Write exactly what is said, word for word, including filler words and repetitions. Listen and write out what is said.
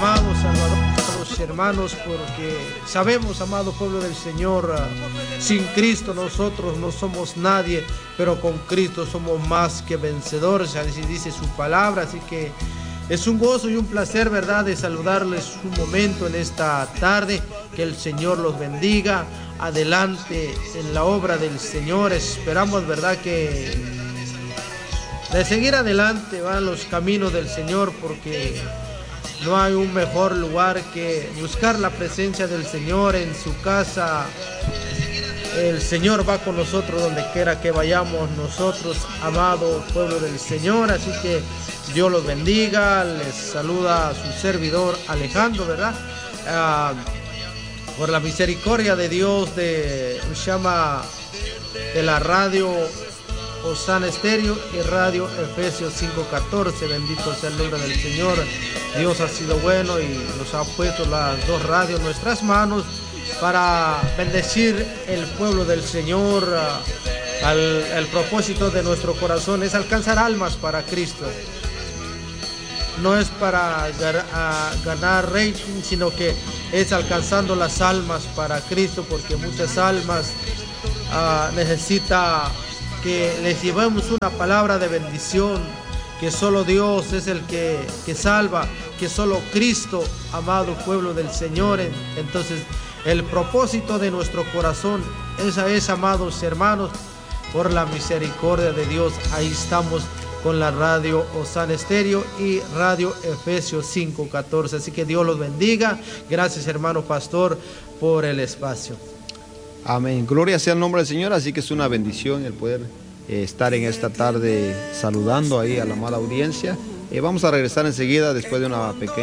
amado Salvador, amados hermanos, porque sabemos, amado pueblo del Señor, sin Cristo nosotros no somos nadie, pero con Cristo somos más que vencedores, así dice su palabra. Así que es un gozo y un placer, ¿verdad?, de saludarles un momento en esta tarde. Que el Señor los bendiga. Adelante en la obra del Señor. Esperamos, ¿verdad?, que de seguir adelante van los caminos del Señor, porque no hay un mejor lugar que buscar la presencia del Señor en su casa. El Señor va con nosotros donde quiera que vayamos nosotros, amado pueblo del Señor. Así que Dios los bendiga. Les saluda a su servidor Alejandro, ¿verdad? Uh, por la misericordia de Dios, de llama de la radio Osana Estéreo y radio Efesios cinco catorce. Bendito sea el nombre del Señor. Dios ha sido bueno y nos ha puesto las dos radios en nuestras manos para bendecir el pueblo del Señor. Al, el propósito de nuestro corazón es alcanzar almas para Cristo. No es para ganar rating, sino que es alcanzando las almas para Cristo, porque muchas almas uh, necesitan que les llevemos una palabra de bendición, que solo Dios es el que, que salva, que solo Cristo, amado pueblo del Señor. Entonces el propósito de nuestro corazón, esa es, amados hermanos, por la misericordia de Dios, ahí estamos con la radio Osana Estéreo y radio Efesios cinco catorce. Así que Dios los bendiga. Gracias, hermano pastor, por el espacio. Amén. Gloria sea el nombre del Señor. Así que es una bendición el poder eh, estar en esta tarde saludando ahí a la amada audiencia. Eh, vamos a regresar enseguida después de una pequeña